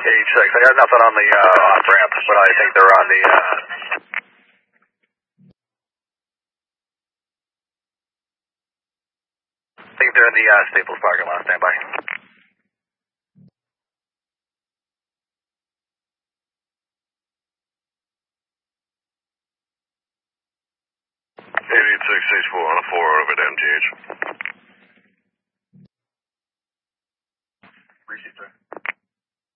886. I got nothing on the off ramp, but I think they're on the. I think they're in the Staples parking lot. Stand by. 88664 on a 4 out of it, MGH. Appreciate it, sir.